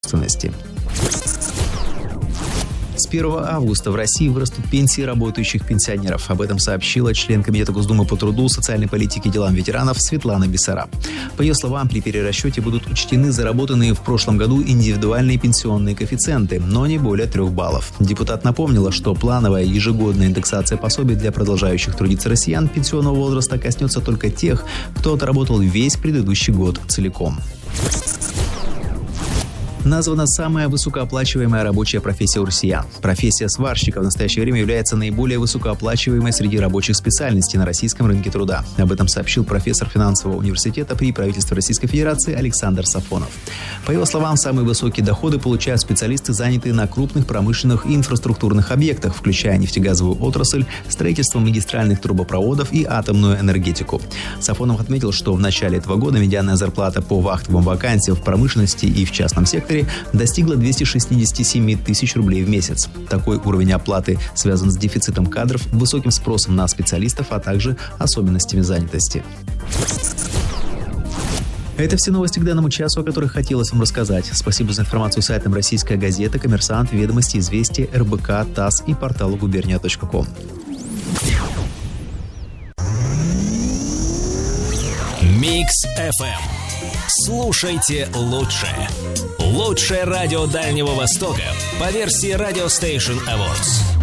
собственности. С 1 августа в России вырастут пенсии работающих пенсионеров. Об этом сообщила член Комитета Госдумы по труду, социальной политике и делам ветеранов Светлана Бессараб. По ее словам, при перерасчете будут учтены заработанные в прошлом году индивидуальные пенсионные коэффициенты, но не более 3 баллов. Депутат напомнила, что плановая ежегодная индексация пособий для продолжающих трудиться россиян пенсионного возраста коснется только тех, кто отработал весь предыдущий год целиком. Названа самая высокооплачиваемая рабочая профессия у россиян. Профессия сварщика в настоящее время является наиболее высокооплачиваемой среди рабочих специальностей на российском рынке труда. Об этом сообщил профессор финансового университета при правительстве Российской Федерации Александр Сафонов. По его словам, самые высокие доходы получают специалисты, занятые на крупных промышленных и инфраструктурных объектах, включая нефтегазовую отрасль, строительство магистральных трубопроводов и атомную энергетику. Сафонов отметил, что в начале этого года медианная зарплата по вахтовым вакансиям в промышленности и в частном секторе достигла 267 тысяч рублей в месяц. Такой уровень оплаты связан с дефицитом кадров, высоким спросом на специалистов, а также особенностями занятости. Это все новости к данному часу, о которых хотелось вам рассказать. Спасибо за информацию сайтам «Российская газета», «Коммерсант», «Ведомости», «Известия», РБК, ТАСС и порталу gubernia.com. Микс FM. Слушайте лучше. Лучшее радио Дальнего Востока по версии Radio Station Awards.